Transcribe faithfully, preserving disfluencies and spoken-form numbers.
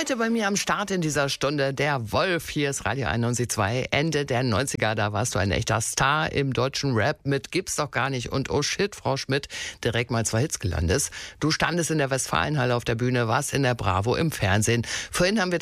Heute bei mir am Start in dieser Stunde der Wolf. Hier ist Radio einundneunzig Komma zwei. Ende der neunziger, da warst du ein echter Star im deutschen Rap mit Gibt's doch gar nicht und Oh shit, Frau Schmidt, direkt mal zwei Hits gelandet. Du standest in der Westfalenhalle auf der Bühne, warst in der Bravo im Fernsehen. Vorhin haben wir